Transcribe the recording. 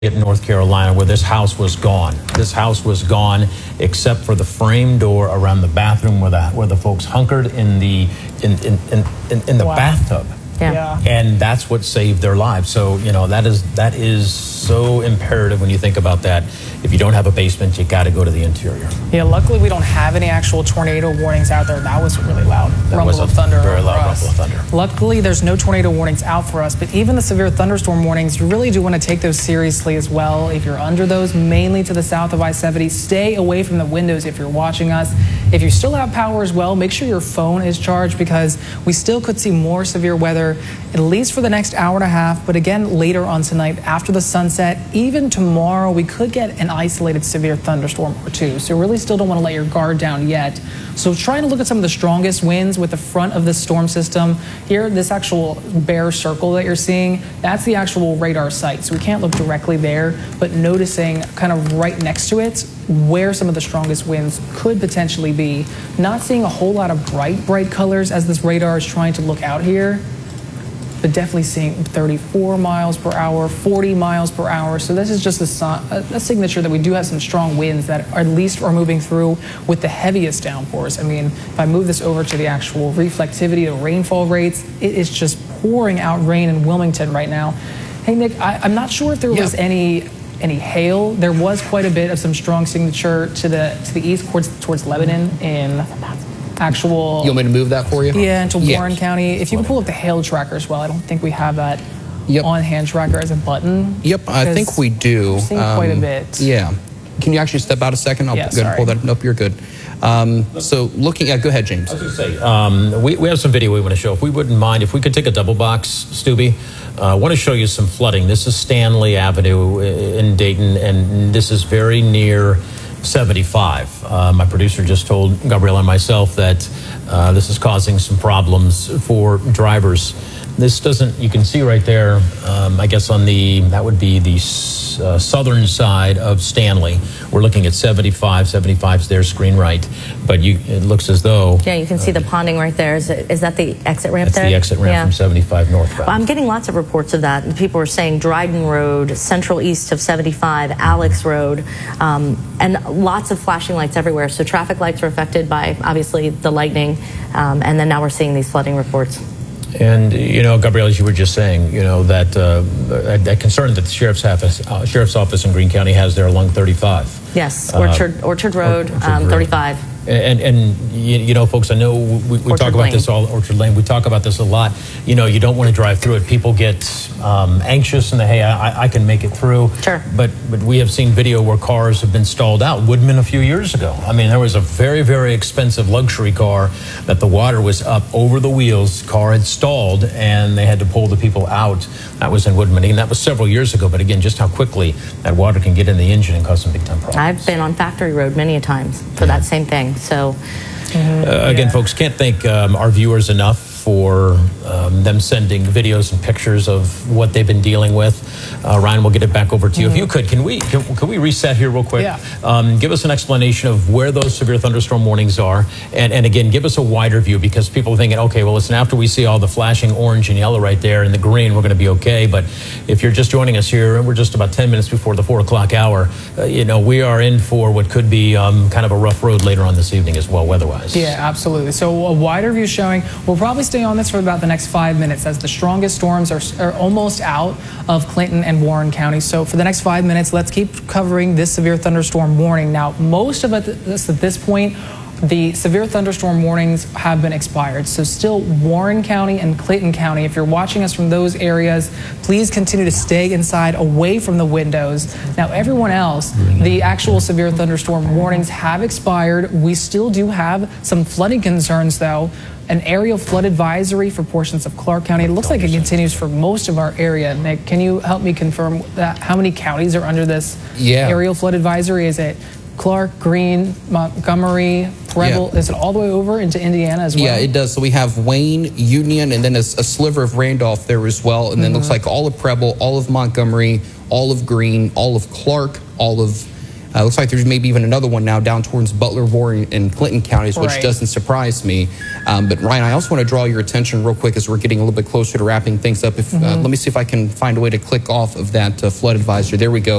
in North Carolina where this house was gone. This house was gone except for the frame door around the bathroom where the folks hunkered in the Wow. bathtub. Yeah. And that's what saved their lives. So, you know, that is so imperative when you think about that. If you don't have a basement, you got to go to the interior. Yeah, luckily we don't have any actual tornado warnings out there. That was a really loud rumble of thunder. Very loud over us. rumble of thunder. Luckily, there's no tornado warnings out for us, but even the severe thunderstorm warnings, you really do want to take those seriously as well. If you're under those, mainly to the south of I-70, stay away from the windows if you're watching us. If you still have power as well, make sure your phone is charged because we still could see more severe weather, at least for the next hour and a half, but again, later on tonight after the sunset, even tomorrow, we could get an isolated severe thunderstorm or two. So really still don't want to let your guard down yet. So trying to look at some of the strongest winds with the front of this storm system. Here, this actual bare circle that you're seeing, that's the actual radar site. So we can't look directly there, but noticing kind of right next to it where some of the strongest winds could potentially be. Not seeing a whole lot of bright colors as this radar is trying to look out here, but definitely seeing 34 miles per hour, 40 miles per hour. So this is just a signature that we do have some strong winds that at least are moving through with the heaviest downpours. I mean, if I move this over to the actual reflectivity, the rainfall rates, it is just pouring out rain in Wilmington right now. Hey, Nick, I'm not sure if there was any hail. There was quite a bit of some strong signature to the east towards Lebanon in actual. You want me to move that for you? Yeah, into Warren County. If you can pull up the hail tracker as well. I don't think we have that on hand tracker as a button. Yep, I think we do. I've seen quite a bit. Yeah. Can you actually step out a second? I'll go ahead and pull that. Nope, you're good. So looking at, go ahead, James. I was going to say, we have some video we want to show. If we wouldn't mind, if we could take a double box, Stubby. I want to show you some flooding. This is Stanley Avenue in Dayton, and this is very near 75. My producer just told Gabrielle and myself that this is causing some problems for drivers. This doesn't, you can see right there, I guess that would be the southern side of Stanley. We're looking at 75. 75's their screen right, but it looks as though. Yeah, you can see the ponding right there. Is that the exit ramp there? That's the exit ramp from 75 northbound. Well, I'm getting lots of reports of that. People are saying Dryden Road, central east of 75, Alex Road, and lots of flashing lights everywhere. So traffic lights are affected by, obviously, the lightning, and then now we're seeing these flooding reports. And, you know, Gabrielle, as you were just saying, you know, that concern that the sheriff's office in Greene County has there along 35. Yes, Orchard Road, 35. And you know, folks, I know we talk about this all, Orchard Lane, we talk about this a lot. You know, you don't want to drive through it. People get anxious and hey, I can make it through. Sure. But we have seen video where cars have been stalled out. Woodman a few years ago. I mean, there was a very, very expensive luxury car that the water was up over the wheels. Car had stalled and they had to pull the people out. That was in Woodman. And that was several years ago. But again, just how quickly that water can get in the engine and cause some big time problems. I've been on Factory Road many a times for that same thing. So, again, folks, can't thank our viewers enough for them sending videos and pictures of what they've been dealing with. Ryan, we'll get it back over to you. If you could we reset here real quick? Yeah. Give us an explanation of where those severe thunderstorm warnings are. And again, give us a wider view because people are thinking, okay, well, listen, after we see all the flashing orange and yellow right there and the green, we're going to be okay. But if you're just joining us here, we're just about 10 minutes before the 4 o'clock hour. You know, we are in for what could be kind of a rough road later on this evening as well, weather-wise. Yeah, absolutely. So a wider view showing. We'll probably stay on this for about the next 5 minutes as the strongest storms are almost out of Clinton and Warren County. So for the next 5 minutes, let's keep covering this severe thunderstorm warning. Now, most of it at this point, the severe thunderstorm warnings have been expired. So still Warren County and Clinton County, if you're watching us from those areas, please continue to stay inside away from the windows. Now everyone else, the actual severe thunderstorm warnings have expired. We still do have some flooding concerns though. An aerial flood advisory for portions of Clark County. It looks like it continues for most of our area. Nick, can you help me confirm that how many counties are under this aerial flood advisory? Is it Clark, Greene, Montgomery, Preble? Is it all the way over into Indiana as well? Yeah, it does. So we have Wayne, Union, and then a sliver of Randolph there as well. And then looks like all of Preble, all of Montgomery, all of Greene, all of Clark, all of Looks like there's maybe even another one now down towards Butler, Warren, and Clinton counties, which doesn't surprise me. But Ryan, I also want to draw your attention real quick as we're getting a little bit closer to wrapping things up. Let me see if I can find a way to click off of that flood advisory. There we go.